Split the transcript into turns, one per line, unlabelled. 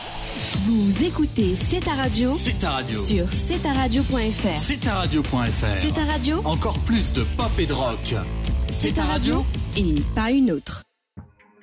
Vous écoutez C'est ta radio.
C'est ta radio.
Sur cetaradio.fr.
C'est ta radio.fr.
C'est ta radio.
Encore plus de pop et de rock.
C'est ta radio. Et pas une autre.